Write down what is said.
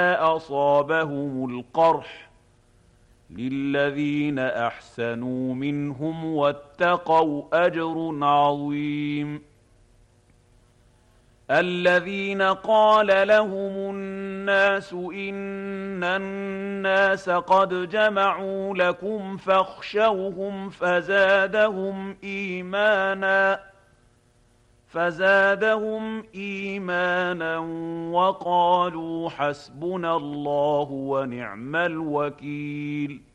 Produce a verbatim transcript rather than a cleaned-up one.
أصابهم القرح للذين أحسنوا منهم واتقوا أجر عظيم. الذين قال لهم الناس إن الناس قد جمعوا لكم فاخشوهم فزادهم إيمانا فزادهم إيمانا وقالوا حسبنا الله ونعم الوكيل.